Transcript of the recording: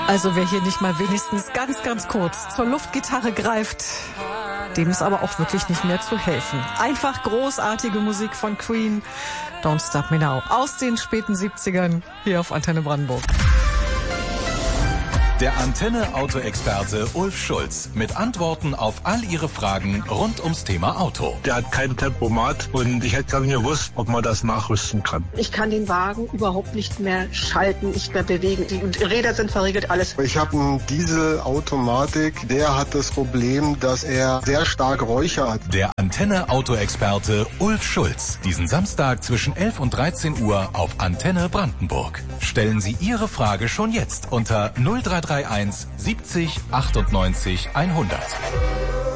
Also wer hier nicht mal wenigstens ganz, ganz kurz zur Luftgitarre greift, dem ist aber auch wirklich nicht mehr zu helfen. Einfach großartige Musik von Queen. Don't Stop Me Now. Aus den späten 70ern hier auf Antenne Brandenburg. Der Antenne-Auto-Experte Ulf Schulz mit Antworten auf all Ihre Fragen rund ums Thema Auto. Der hat kein Tempomat und ich hätte gar nicht gewusst, ob man das nachrüsten kann. Ich kann den Wagen überhaupt nicht mehr schalten, nicht mehr bewegen. Die Räder sind verriegelt, alles. Ich habe einen Dieselautomatik, der hat das Problem, dass er sehr stark räuchert. Der Antenne-Auto-Experte Ulf Schulz. Diesen Samstag zwischen 11 und 13 Uhr auf Antenne Brandenburg. Stellen Sie Ihre Frage schon jetzt unter 0331 70 98 100.